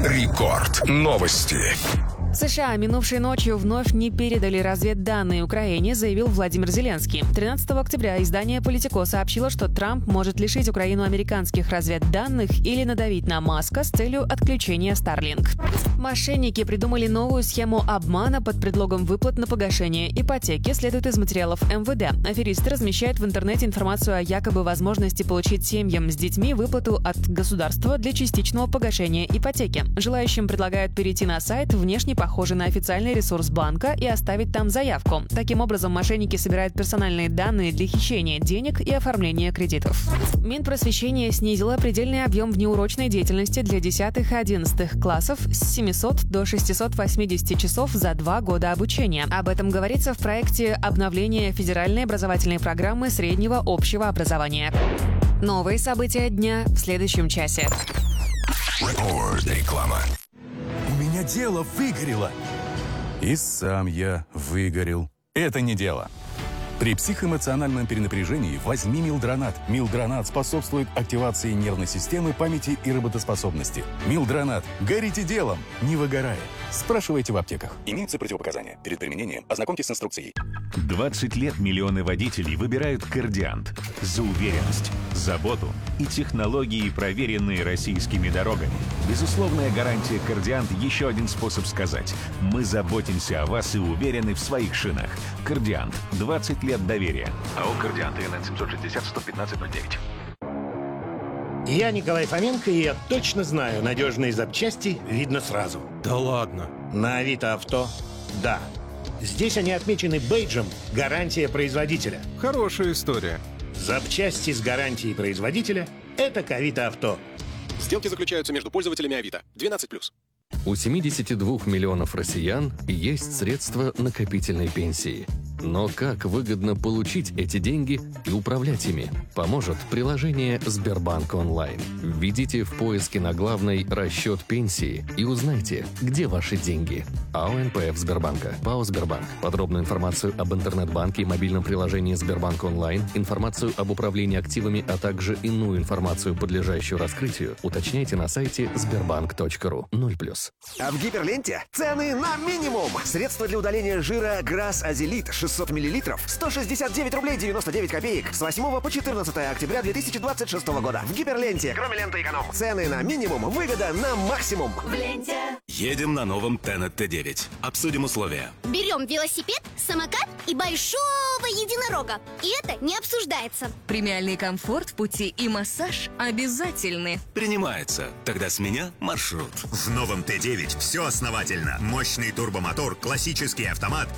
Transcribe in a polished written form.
Рекорд. Новости. США минувшей ночью вновь не передали разведданные Украине, заявил Владимир Зеленский. 13 октября издание «Политико» сообщило, что Трамп может лишить Украину американских разведданных или надавить на Маска с целью отключения Starlink. Мошенники придумали новую схему обмана под предлогом выплат на погашение ипотеки, следует из материалов МВД. Аферисты размещают в интернете информацию о якобы возможности получить семьям с детьми выплату от государства для частичного погашения ипотеки. Желающим предлагают перейти на сайт, внешне похожий на официальный ресурс банка, и оставить там заявку. Таким образом, мошенники собирают персональные данные для хищения денег и оформления кредитов. Минпросвещение снизило предельный объем внеурочной деятельности для 10 и 11 классов с 700 до 680 часов за 2 года обучения. Об этом говорится в проекте обновления федеральной образовательной программы среднего общего образования. Новые события дня в следующем часе. Реклама. У меня дело выгорело. И сам я выгорел. Это не дело. При психоэмоциональном перенапряжении возьми Милдронат. Милдронат способствует активации нервной системы, памяти и работоспособности. Милдронат. Горите делом, не выгорая. Спрашивайте в аптеках. Имеются противопоказания. Перед применением ознакомьтесь с инструкцией. 20 лет миллионы водителей выбирают Кордиант за уверенность, заботу и технологии, проверенные российскими дорогами. Безусловная гарантия Кордиант – еще один способ сказать: мы заботимся о вас и уверены в своих шинах. Кордиант. 20 лет доверия. АО «Кордиант», ИНН 760-115-09. Я Николай Фоменко, и я точно знаю, надежные запчасти видно сразу. Да ладно. На Авито Авто – да. Здесь они отмечены бейджем «Гарантия производителя». Хорошая история. Запчасти с гарантией производителя – это к Авито Авто. Сделки заключаются между пользователями Авито. 12+. У 72 миллионов россиян есть средства накопительной пенсии. Но как выгодно получить эти деньги и управлять ими? Поможет приложение «Сбербанк онлайн». Введите в поиске на главной «Расчет пенсии» и узнайте, где ваши деньги. АО НПФ Сбербанка. ПАО Сбербанк. Подробную информацию об интернет-банке и мобильном приложении «Сбербанк онлайн», информацию об управлении активами, а также иную информацию, подлежащую раскрытию, уточняйте на сайте sberbank.ru. 0+. А в Гиперленте цены на минимум. Средства для удаления жира Грасс Азелит 600 мл 169 рублей 99 копеек с 8 по 14 октября 2026 года. В Гиперленте, кроме ленты эконом, цены на минимум, выгода на максимум. В ленте. Едем на новом Тенет Т9. Обсудим условия. Берем велосипед, самокат и большого единорога. И это не обсуждается. Премиальный комфорт в пути и массаж обязательны. Принимается. Тогда с меня маршрут. В новом Т9 все основательно. Мощный турбомотор, классический автомат